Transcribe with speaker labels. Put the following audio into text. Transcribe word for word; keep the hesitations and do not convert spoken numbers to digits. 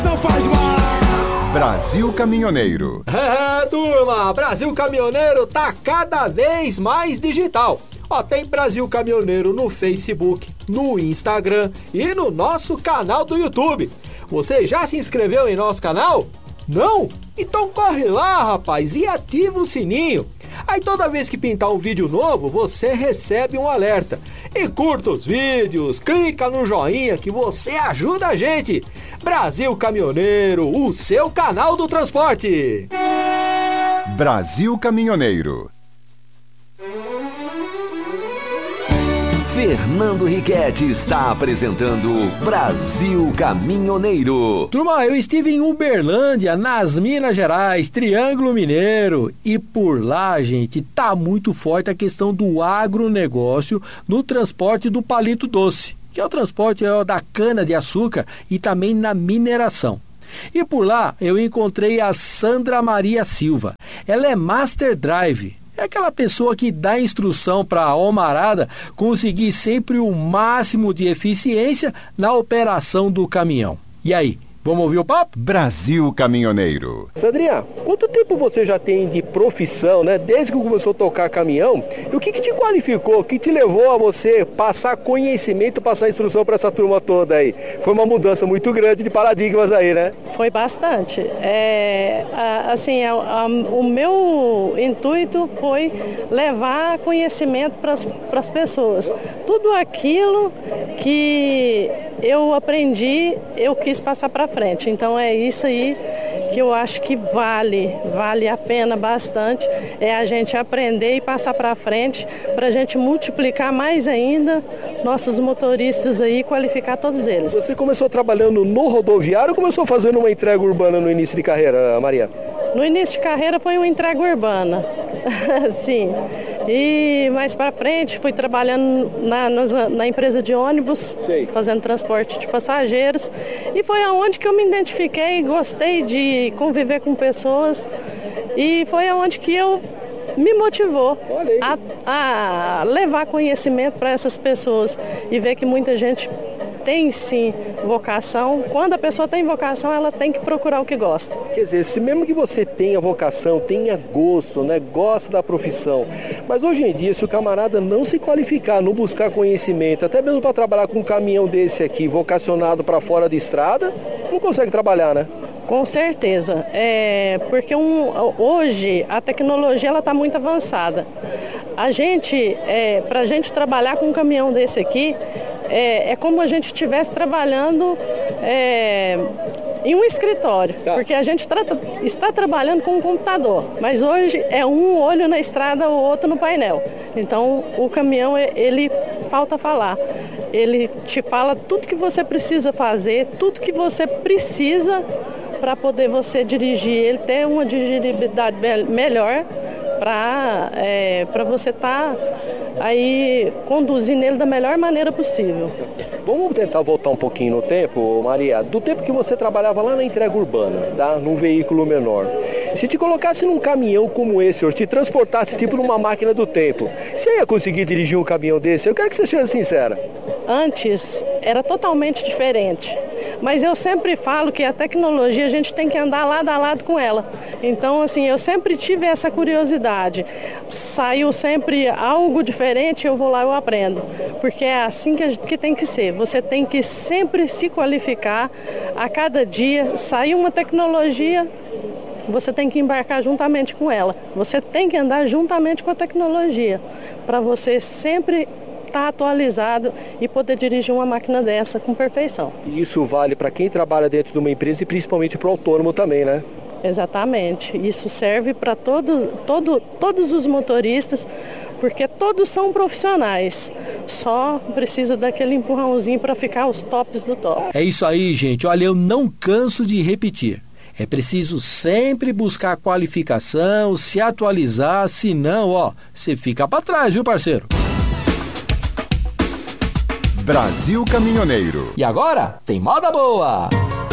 Speaker 1: Não faz mal!
Speaker 2: Brasil Caminhoneiro.
Speaker 3: É, turma, Brasil Caminhoneiro tá cada vez mais digital. Ó, tem Brasil Caminhoneiro no Facebook, no Instagram e no nosso canal do YouTube. Você já se inscreveu em nosso canal? Não? Então corre lá, rapaz, e ativa o sininho. Aí toda vez que pintar um vídeo novo, você recebe um alerta. E curta os vídeos, clica no joinha que você ajuda a gente. Brasil Caminhoneiro, o seu canal do transporte.
Speaker 2: Brasil Caminhoneiro.
Speaker 4: Fernando Riquetti está apresentando Brasil Caminhoneiro.
Speaker 3: Turma, eu estive em Uberlândia, nas Minas Gerais, Triângulo Mineiro, e por lá, gente, tá muito forte a questão do agronegócio no transporte do palito doce, que é o transporte é, da cana-de-açúcar e também na mineração. E por lá eu encontrei a Sandra Maria Silva. Ela é Master Drive. É aquela pessoa que dá instrução para a homarada conseguir sempre o máximo de eficiência na operação do caminhão. E aí, vamos ouvir o papo?
Speaker 2: Brasil Caminhoneiro.
Speaker 5: Sandrinha, quanto tempo você já tem de profissão, né? Desde que começou a tocar caminhão? E o que, que te qualificou? O que te levou a você passar conhecimento, passar instrução para essa turma toda aí? Foi uma mudança muito grande de paradigmas aí, né?
Speaker 6: Foi bastante. É, assim, a, a, o meu intuito foi levar conhecimento para as pessoas. Tudo aquilo que eu aprendi, eu quis passar para frente. Então é isso aí que eu acho que vale, vale a pena bastante, é a gente aprender e passar para frente, para a gente multiplicar mais ainda nossos motoristas aí, qualificar todos eles.
Speaker 5: Você começou trabalhando no rodoviário ou começou fazendo uma entrega urbana no início de carreira, Maria?
Speaker 6: No início de carreira foi uma entrega urbana, sim. E mais para frente fui trabalhando na, na, na empresa de ônibus, Sei. fazendo transporte de passageiros. E foi aonde que eu me identifiquei, gostei de conviver com pessoas. E foi aonde que eu me motivou a, a levar conhecimento para essas pessoas e ver que muita gente tem sim vocação. Quando a pessoa tem vocação, ela tem que procurar o que gosta.
Speaker 5: Quer dizer, se mesmo que você tenha vocação, tenha gosto, né, gosta da profissão, mas hoje em dia, se o camarada não se qualificar, não buscar conhecimento, até mesmo para trabalhar com um caminhão desse aqui, vocacionado para fora de estrada, não consegue trabalhar, né?
Speaker 6: Com certeza, é, porque um, hoje a tecnologia ela está muito avançada. A gente, é, para a gente trabalhar com um caminhão desse aqui, é, é como a gente estivesse trabalhando é, em um escritório, tá. Porque a gente trata, está trabalhando com um computador, mas hoje é um olho na estrada, o outro no painel. Então o caminhão, ele falta falar. Ele te fala tudo que você precisa fazer, tudo que você precisa para poder você dirigir ele, ter uma dirigibilidade melhor para é, para você estar tá aí conduzindo ele da melhor maneira possível.
Speaker 5: Vamos tentar voltar um pouquinho no tempo, Maria, do tempo que você trabalhava lá na entrega urbana, tá? Num veículo menor. Se te colocasse num caminhão como esse, ou te transportasse tipo numa máquina do tempo, você ia conseguir dirigir um caminhão desse? Eu quero que você seja sincera.
Speaker 6: Antes era totalmente diferente, mas eu sempre falo que a tecnologia a gente tem que andar lado a lado com ela. Então, assim, eu sempre tive essa curiosidade. Saiu sempre algo diferente, eu vou lá e eu aprendo, porque é assim que, a gente, que tem que ser. Você tem que sempre se qualificar a cada dia. Saiu uma tecnologia, você tem que embarcar juntamente com ela. Você tem que andar juntamente com a tecnologia, para você sempre estar atualizado e poder dirigir uma máquina dessa com perfeição.
Speaker 5: Isso vale para quem trabalha dentro de uma empresa e principalmente para o autônomo também, né?
Speaker 6: Exatamente. Isso serve para todo, todo, todos os motoristas, porque todos são profissionais. Só precisa daquele empurrãozinho para ficar os tops do top.
Speaker 3: É isso aí, gente. Olha, eu não canso de repetir. É preciso sempre buscar qualificação, se atualizar, senão, ó, você fica para trás, viu, parceiro?
Speaker 2: Brasil Caminhoneiro.
Speaker 4: E agora tem moda boa!